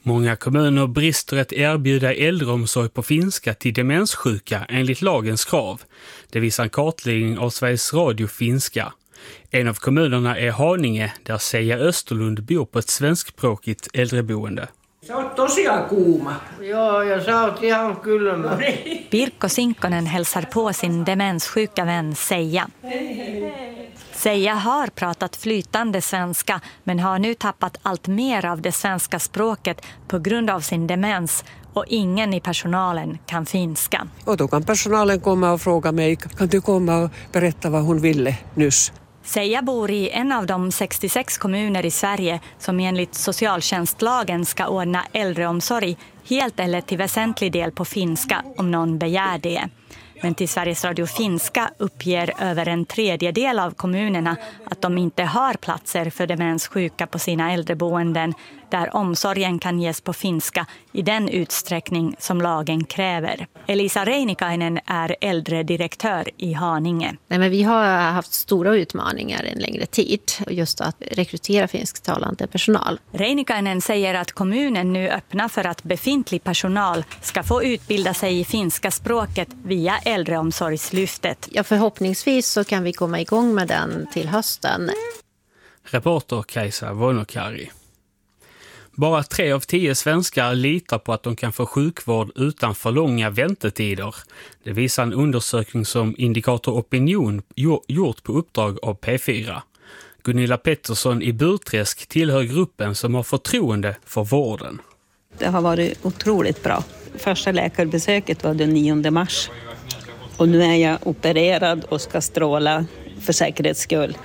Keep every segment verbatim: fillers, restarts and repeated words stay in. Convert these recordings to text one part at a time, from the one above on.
Många kommuner brister att erbjuda äldreomsorg på finska till demenssjuka enligt lagens krav. Det visar en kartläggning av Sveriges Radio finska. En av kommunerna är Haninge, där Seija Österlund bor på ett svenskspråkigt äldreboende. Se on tosiaan kuuma. Joo, ja sä oot ihan kylmä. Pirkko Sinkkonen hälsar på sin demenssjuka vän Seija. Seija har pratat flytande svenska men har nu tappat allt mer av det svenska språket på grund av sin demens och ingen i personalen kan finska. Och då kan personalen komma och fråga mig, kan du komma och berätta vad hon ville nyss? Seija bor i en av de sextiosex kommuner i Sverige som enligt socialtjänstlagen ska ordna äldreomsorg helt eller till väsentlig del på finska om någon begär det. Men till Sveriges Radio finska uppger över en tredjedel av kommunerna att de inte har platser för demenssjuka på sina äldreboenden där omsorgen kan ges på finska i den utsträckning som lagen kräver. Elisa Reinikainen är äldredirektör i Haninge. Nej, men vi har haft stora utmaningar en längre tid, just att rekrytera finsktalande personal. Reinikainen säger att kommunen nu öppnar för att befintlig personal ska få utbilda sig i finska språket via äldreomsorgslyftet. Ja, förhoppningsvis så kan vi komma igång med den till hösten. Reporter Kajsa Vonokari. Bara tre av tio svenskar litar på att de kan få sjukvård utan för långa väntetider. Det visar en undersökning som Indikator Opinion gjort på uppdrag av P fyra. Gunilla Pettersson i Burträsk tillhör gruppen som har förtroende för vården. Det har varit otroligt bra. Första läkarbesöket var den nionde mars. Och nu är jag opererad och ska stråla för säkerhets skull.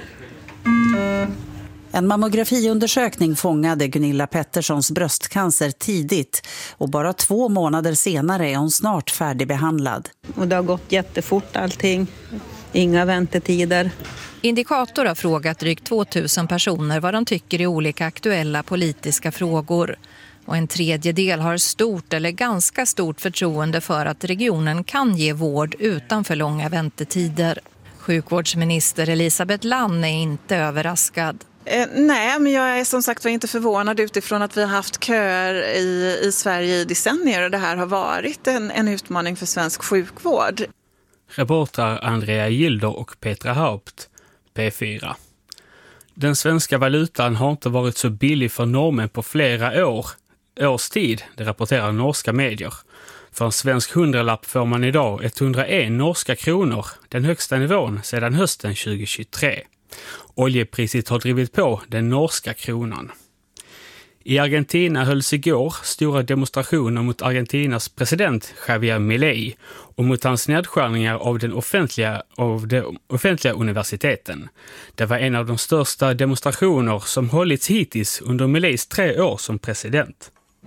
En mammografiundersökning fångade Gunilla Petterssons bröstcancer tidigt och bara två månader senare är hon snart färdigbehandlad. Och det har gått jättefort allting, inga väntetider. Indikator har frågat drygt tvåtusen personer vad de tycker i olika aktuella politiska frågor. Och en tredjedel har stort eller ganska stort förtroende för att regionen kan ge vård utan för långa väntetider. Sjukvårdsminister Elisabeth Lann är inte överraskad. Eh, nej, men jag är som sagt var inte förvånad utifrån att vi har haft köer i, i Sverige i decennier och det här har varit en, en utmaning för svensk sjukvård. Reporter Andrea Gilder och Petra Haupt, P fyra. Den svenska valutan har inte varit så billig för normen på flera år, års tid, det rapporterar norska medier. För en svensk hundralapp får man idag etthundraen norska kronor, den högsta nivån sedan hösten tjugohundratjugotre. Oljepriset har drivit på den norska kronan. I Argentina hölls igår stora demonstrationer mot Argentinas president Javier Milei och mot hans nedskärningar av, den offentliga, av de offentliga universiteten. Det var en av de största demonstrationer som hållits hittills under Mileis tre år som president.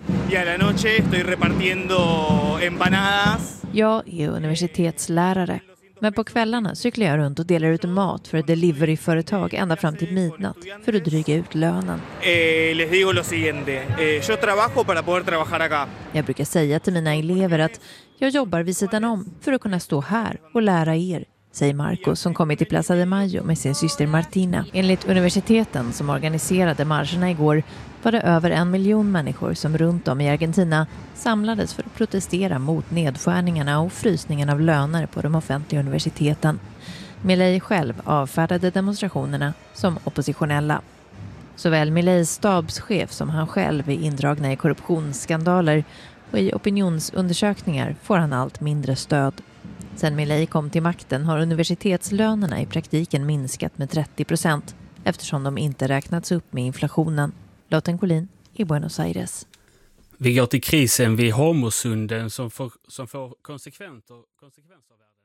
Jag är universitetslärare. Men på kvällarna cyklar jag runt och delar ut mat för ett deliveryföretag ända fram till midnatt för att dryga ut lönen. Jag brukar säga till mina elever att jag jobbar vid sidan om för att kunna stå här och lära er, säger Marco som kommit till Plaza de Mayo med sin syster Martina. Enligt universiteten som organiserade marscherna igår var det över en miljon människor som runt om i Argentina samlades för att protestera mot nedskärningarna och frysningen av löner på de offentliga universiteten. Milei själv avfärdade demonstrationerna som oppositionella. Såväl Mileis stabschef som han själv är indragna i korruptionsskandaler och i opinionsundersökningar får han allt mindre stöd. Sen Milei kom till makten har universitetslönerna i praktiken minskat med trettio procent eftersom de inte räknats upp med inflationen. Lotten Collin i Buenos Aires. Vi går till krisen vid Hormosunden som får, som får konsekvenser, konsekvenser av världen.